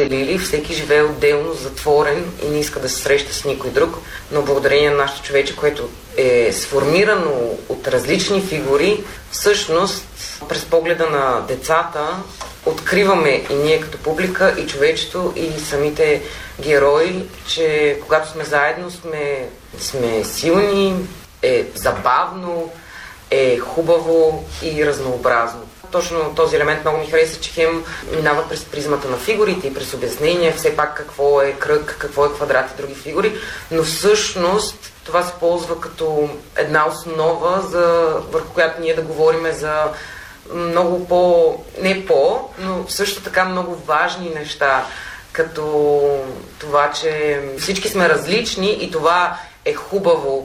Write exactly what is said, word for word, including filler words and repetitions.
разделили, всеки живее отделно, затворен и не иска да се среща с никой друг, но благодарение на нашето човече, което е сформирано от различни фигури, всъщност през погледа на децата откриваме и ние като публика, и човечето, и самите герои, че когато сме заедно сме, сме силни, е забавно, е хубаво и разнообразно. Точно този елемент много ми хареса, че хем минава през призмата на фигурите и през обяснение, все пак какво е кръг, какво е квадрат и други фигури, но всъщност това се ползва като една основа, за, върху която ние да говорим за много по... не по, но също така много важни неща, като това, че всички сме различни и това е хубаво